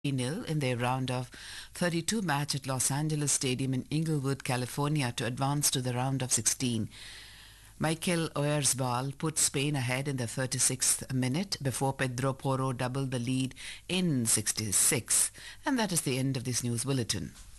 nil in their round of 32 match at Los Angeles Stadium in Inglewood, California to advance to the round of 16. Mikel Oyarzabal put Spain ahead in the 36th minute before Pedro Porro doubled the lead in 66. And that is the end of this news bulletin.